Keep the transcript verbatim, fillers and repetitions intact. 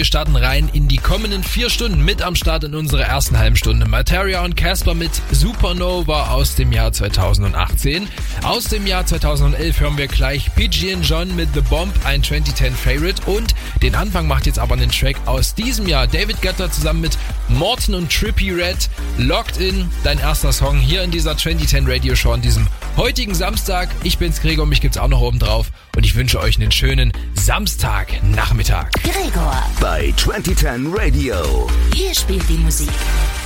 wir starten rein in die kommenden vier Stunden. Mit am Start in unserer ersten halben Stunde Materia und Casper mit Supernova aus dem Jahr zweitausendachtzehn. Aus dem Jahr zweitausendelf hören wir gleich P G und John mit The Bomb, ein zwanzig zehn Favorite. Und den Anfang macht jetzt aber einen Track aus diesem Jahr. David Guetta zusammen mit Morten und Trippie Redd. Locked In, dein erster Song hier in dieser zwanzig zehn Radio Show an diesem heutigen Samstag. Ich bin's Gregor, mich gibt's auch noch oben drauf. Und ich wünsche euch einen schönen Samstagnachmittag. Gregor bei zwanzig zehn Radio. Hier spielt die Musik.